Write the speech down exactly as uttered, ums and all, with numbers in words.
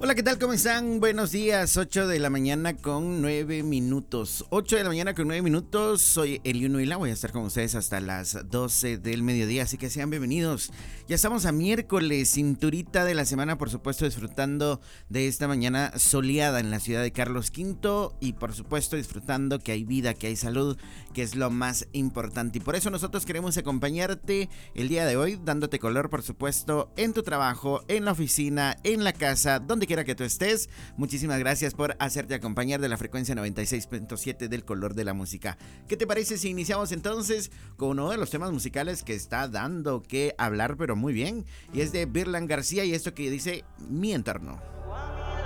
Hola, ¿qué tal? ¿Cómo están? Buenos días, ocho de la mañana con nueve minutos. ocho de la mañana con nueve minutos, soy Eliuno Hila, voy a estar con ustedes hasta las doce del mediodía, así que sean bienvenidos. Ya estamos a miércoles, cinturita de la semana, por supuesto, disfrutando de esta mañana soleada en la ciudad de Carlos Quinto y por supuesto disfrutando que hay vida, que hay salud, que es lo más importante. Y por eso nosotros queremos acompañarte el día de hoy, dándote color, por supuesto, en tu trabajo, en la oficina, en la casa, donde quiera que tú estés. Muchísimas gracias por hacerte acompañar de la frecuencia noventa y seis punto siete del color de la música. ¿Qué te parece si iniciamos entonces con uno de los temas musicales que está dando que hablar, pero muy bien? Y es de Virlan García y esto que dice Mi Entorno.